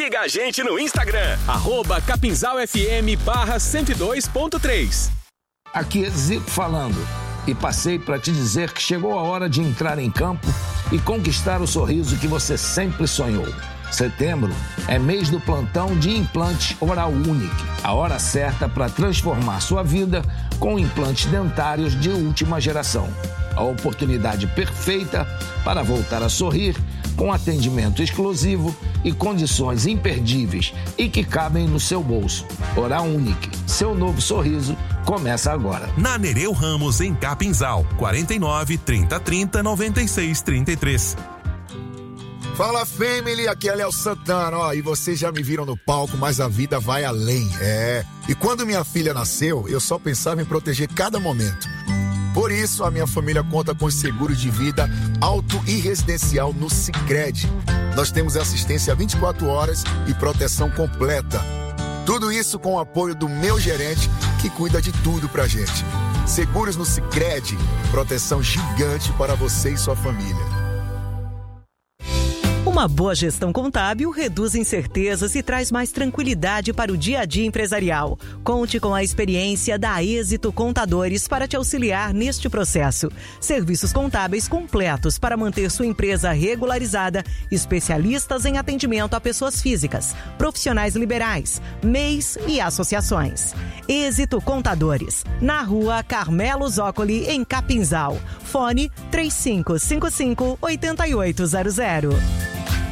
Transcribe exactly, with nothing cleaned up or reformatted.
Siga a gente no Instagram, arroba Capinzal F M barra cento e dois ponto três. Aqui é Zico falando e passei para te dizer que chegou a hora de entrar em campo e conquistar o sorriso que você sempre sonhou. Setembro é mês do plantão de implante Oral Unique, a hora certa para transformar sua vida com implantes dentários de última geração. A oportunidade perfeita para voltar a sorrir com atendimento exclusivo e condições imperdíveis e que cabem no seu bolso. Oral Unique, seu novo sorriso começa agora. Na Nereu Ramos, em Capinzal, quarenta e nove, trinta, trinta, noventa e seis, trinta e três. Fala, family, aqui é Léo Santana, ó, e vocês já me viram no palco, mas a vida vai além, é. E quando minha filha nasceu, eu só pensava em proteger cada momento. Por isso, a minha família conta com os seguros de vida auto e residencial no Sicredi. Nós temos assistência vinte e quatro horas e proteção completa. Tudo isso com o apoio do meu gerente, que cuida de tudo pra gente. Seguros no Sicredi, proteção gigante para você e sua família. Uma boa gestão contábil reduz incertezas e traz mais tranquilidade para o dia a dia empresarial. Conte com a experiência da Êxito Contadores para te auxiliar neste processo. Serviços contábeis completos para manter sua empresa regularizada, especialistas em atendimento a pessoas físicas, profissionais liberais, M E Is e associações. Êxito Contadores, na rua Carmelo Zócoli, em Capinzal. Fone três cinco cinco cinco, oito oito zero zero.